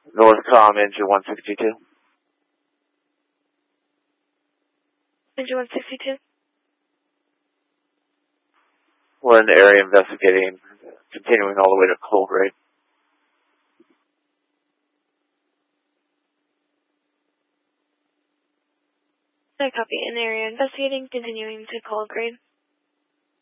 Northcom, engine 162. Engine 162. We're in the area investigating, continuing all the way to Colgrade. I copy. In the area investigating, continuing to Colgrade.